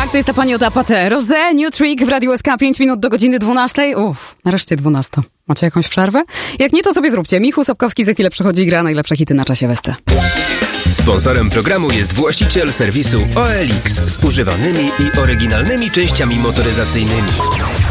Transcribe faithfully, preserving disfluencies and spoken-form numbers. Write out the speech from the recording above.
Tak, to jest ta pani od Apate. Rosé, New Trick w Radiu S K, pięć minut do godziny dwunastej. Uff, nareszcie dwunasta. Macie jakąś przerwę? Jak nie, to sobie zróbcie. Michał Sobkowski za chwilę przychodzi i gra najlepsze hity na czasie Westy. Sponsorem programu jest właściciel serwisu O L X z używanymi i oryginalnymi częściami motoryzacyjnymi.